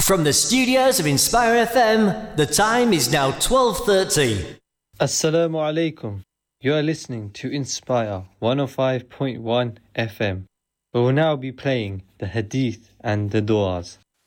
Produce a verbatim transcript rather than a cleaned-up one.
From the studios of Inspire F M, the time is now twelve thirty. Assalamu alaikum. You are listening to Inspire one oh five point one F M. We will now be playing the Hadith and the Du'as.